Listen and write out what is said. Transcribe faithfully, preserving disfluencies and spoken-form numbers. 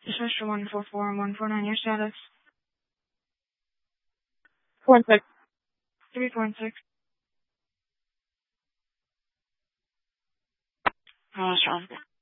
Dismiss for one four four and one four nine. Your status? Four and six. Three four and six. Oh, that's wrong.